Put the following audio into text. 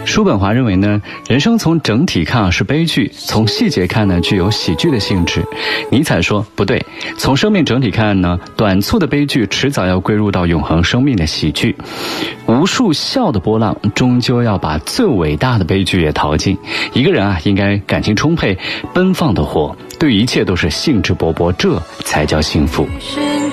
叔本华认为呢，人生从整体看是悲剧，从细节看呢具有喜剧的性质。尼采说不对，从生命整体看呢，短促的悲剧迟早要归入到永恒生命的喜剧。无数笑的波浪终究要把最伟大的悲剧也淘尽。一个人啊，应该感情充沛，奔放的活，对一切都是兴致勃勃，这才叫幸福。